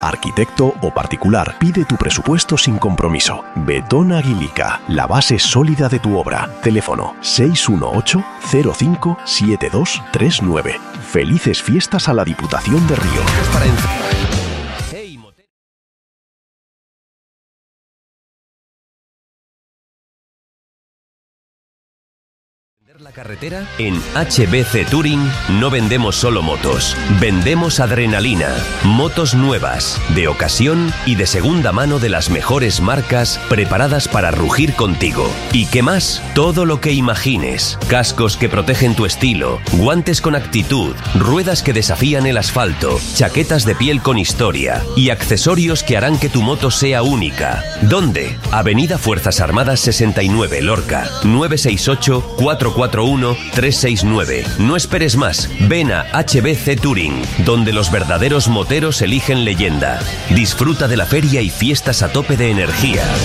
Arquitecto o particular, pide tu presupuesto sin compromiso. Betón Aguilica, la base sólida de tu obra. Teléfono 618-05-7239. Felices fiestas a la Diputación de Río. La carretera. En HBC Touring no vendemos solo motos, vendemos adrenalina, motos nuevas, de ocasión y de segunda mano de las mejores marcas preparadas para rugir contigo. ¿Y qué más? Todo lo que imagines, cascos que protegen tu estilo, guantes con actitud, ruedas que desafían el asfalto, chaquetas de piel con historia y accesorios que harán que tu moto sea única. ¿Dónde? Avenida Fuerzas Armadas 69, Lorca, 968-441-369. No esperes más, ven a HBC Touring, donde los verdaderos moteros eligen leyenda. Disfruta de la feria y fiestas a tope de energía.